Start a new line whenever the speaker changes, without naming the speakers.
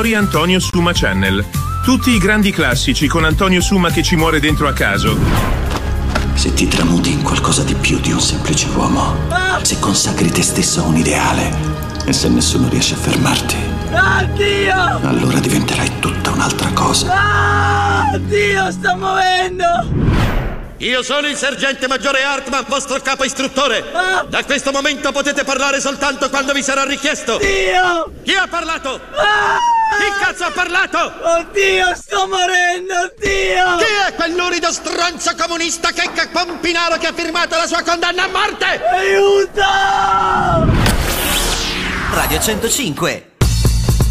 Storia Antonio Suma Channel. Tutti i grandi classici con Antonio Suma che ci muore dentro a caso.
Se ti tramuti in qualcosa di più di un semplice uomo, se consacri te stesso a un ideale e se nessuno riesce a fermarti,
Dio!
allora diventerai tutta un'altra cosa.
Dio, sta muovendo!
Io sono il sergente maggiore Hartman, vostro capo istruttore. Da questo momento potete parlare soltanto quando vi sarà richiesto.
Dio!
Chi ha parlato? Chi cazzo ha parlato?
Oddio, sto morendo, Dio!
Chi è quell'urido stronzo comunista che Pompinaro che ha firmato la sua condanna a morte?
Aiuto!
Radio 105